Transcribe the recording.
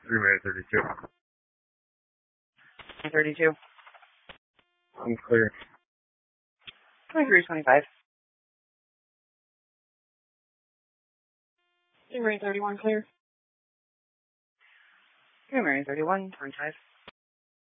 3 minute 32. 32. I'm clear. 23, 25. 31, clear. 31, 25.